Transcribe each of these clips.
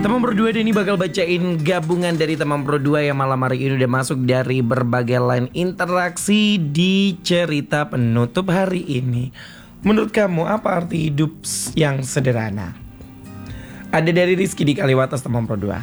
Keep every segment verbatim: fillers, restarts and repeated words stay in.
Teman berdua ini bakal bacain gabungan dari teman berdua yang malam hari ini udah masuk dari berbagai line interaksi di cerita penutup hari ini. Menurut kamu apa arti hidup yang sederhana? Ada dari Rizky di Kaliwates, teman berdua.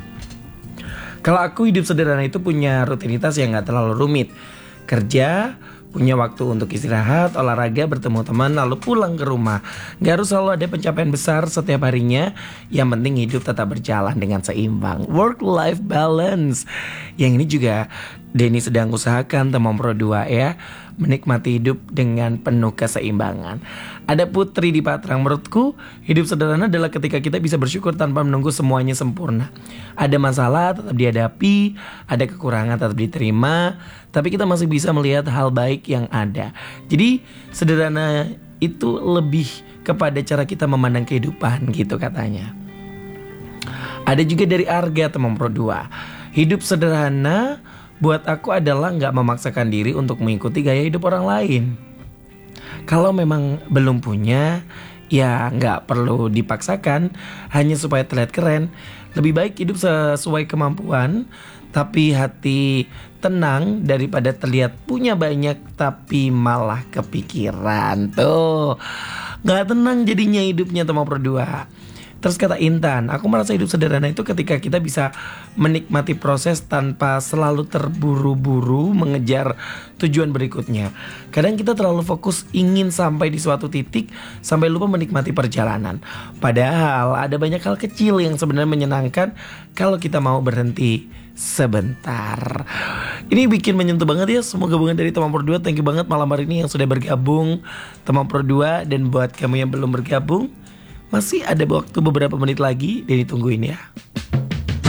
Kalau aku hidup sederhana itu punya rutinitas yang gak terlalu rumit. Kerja, punya waktu untuk istirahat, olahraga, bertemu teman, lalu pulang ke rumah. Gak harus selalu ada pencapaian besar setiap harinya. Yang penting hidup tetap berjalan dengan seimbang. Work-life balance. Yang ini juga Denny sedang usahakan, teman pro dua ya. Menikmati hidup dengan penuh keseimbangan. Ada Putri di Patrang. Menurutku hidup sederhana adalah ketika kita bisa bersyukur tanpa menunggu semuanya sempurna. Ada masalah tetap dihadapi, ada kekurangan tetap diterima, tapi kita masih bisa melihat hal baik yang ada. Jadi sederhana itu lebih kepada cara kita memandang kehidupan gitu katanya. Ada juga dari Arga, teman pro dua. Hidup sederhana buat aku adalah gak memaksakan diri untuk mengikuti gaya hidup orang lain. Kalau memang belum punya, ya gak perlu dipaksakan hanya supaya terlihat keren. Lebih baik hidup sesuai kemampuan, tapi hati tenang daripada terlihat punya banyak tapi malah kepikiran. Tuh, gak tenang jadinya hidupnya, teman pro dua. Terus kata Intan, aku merasa hidup sederhana itu ketika kita bisa menikmati proses tanpa selalu terburu-buru mengejar tujuan berikutnya. Kadang kita terlalu fokus ingin sampai di suatu titik sampai lupa menikmati perjalanan. Padahal ada banyak hal kecil yang sebenarnya menyenangkan kalau kita mau berhenti sebentar. Ini bikin menyentuh banget ya semua gabungan dari teman pro dua. Thank you banget malam hari ini yang sudah bergabung teman pro dua. Dan buat kamu yang belum bergabung, masih ada waktu beberapa menit lagi dan ditungguin ya.